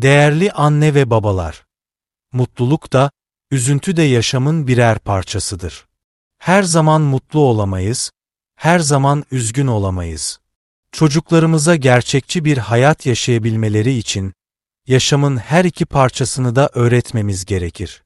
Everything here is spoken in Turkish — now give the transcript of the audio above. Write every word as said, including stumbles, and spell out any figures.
Değerli anne ve babalar, mutluluk da, üzüntü de yaşamın birer parçasıdır. Her zaman mutlu olamayız, her zaman üzgün olamayız. Çocuklarımıza gerçekçi bir hayat yaşayabilmeleri için, yaşamın her iki parçasını da öğretmemiz gerekir.